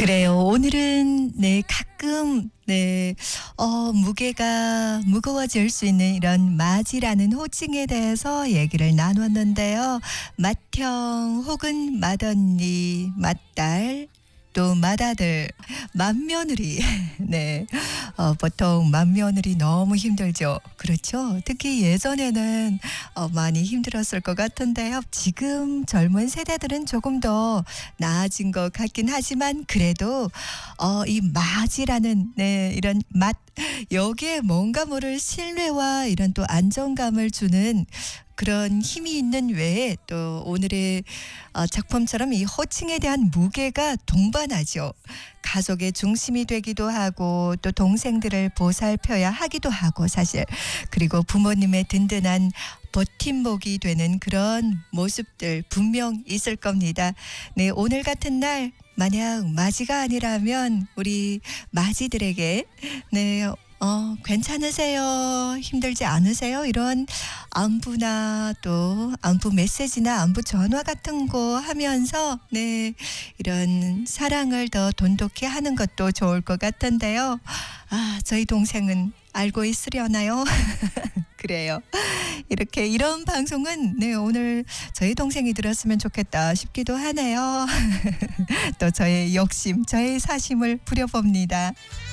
그래요. 오늘은 가끔 무게가 무거워질 수 있는 이런 맞이라는 호칭에 대해서 얘기를 나눴는데요. 맏형 혹은 맏언니, 맏딸, 또 맏아들, 맏며느리. 네. 보통 맏며느리 너무 힘들죠. 그렇죠. 특히 예전에는 많이 힘들었을 것 같은데요. 지금 젊은 세대들은 조금 더 나아진 것 같긴 하지만 그래도 이 맏이라는 이런 맏 여기에 뭔가 모를 신뢰와 이런 또 안정감을 주는 그런 힘이 있는 외에 또 오늘의 작품처럼 이 호칭에 대한 무게가 동반하죠. 가족의 중심이 되기도 하고 또 동생들을 보살펴야 하기도 하고 사실 그리고 부모님의 든든한 버팀목이 되는 그런 모습들 분명 있을 겁니다. 네, 오늘 같은 날 만약 맞이가 아니라면 우리 맞이들에게 괜찮으세요? 힘들지 않으세요? 이런 안부나 또 안부 메시지나 안부 전화 같은 거 하면서 이런 사랑을 더 돈독히 하는 것도 좋을 것 같은데요. 저희 동생은 알고 있으려나요? 그래요. 이렇게 이런 방송은 오늘 저희 동생이 들었으면 좋겠다 싶기도 하네요. 또 저의 욕심, 저의 사심을 부려봅니다.